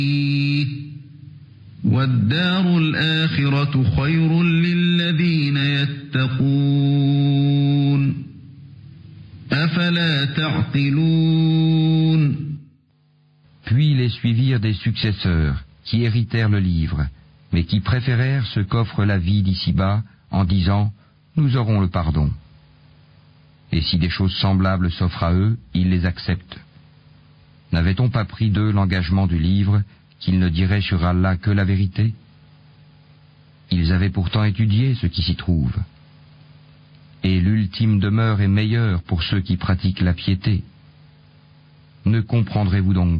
وَالدَّارُ الْآخِرَةُ خَيْرٌ لِلَّذِينَ يَتَّقُونَ أَفَلَا تَعْقِلُونَ. Puis les suivirent des successeurs, qui héritèrent le livre, mais qui préférèrent ce qu'offre la vie d'ici-bas, en disant « Nous aurons le pardon ». Et si des choses semblables s'offrent à eux, ils les acceptent. N'avait-on pas pris d'eux l'engagement du livre, qu'ils ne diraient sur Allah que la vérité? Ils avaient pourtant étudié ce qui s'y trouve. Et l'ultime demeure est meilleure pour ceux qui pratiquent la piété. Ne comprendrez-vous donc pas ?